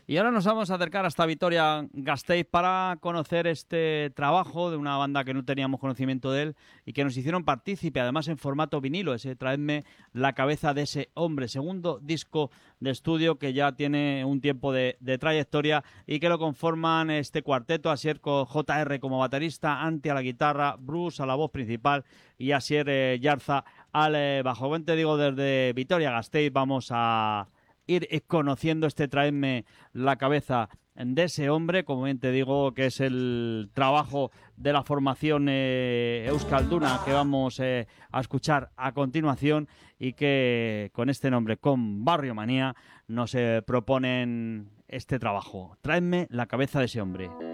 Y ahora nos vamos a acercar hasta Vitoria-Gasteiz para conocer este trabajo de una banda que no teníamos conocimiento de él y que nos hicieron partícipe, además en formato vinilo, ese Traedme la cabeza de ese hombre, segundo disco de estudio que ya tiene un tiempo de trayectoria y que lo conforman este cuarteto, Asier con JR como baterista, Anti a la guitarra, Bruce a la voz principal y Asier Yarza al bajo. Como te digo, desde Vitoria-Gasteiz vamos a ir conociendo este Traedme la cabeza de ese hombre, como bien te digo, que es el trabajo de la formación Euskalduna que vamos a escuchar a continuación y que con este nombre, con Barrio Manía, nos proponen este trabajo. Traedme la cabeza de ese hombre.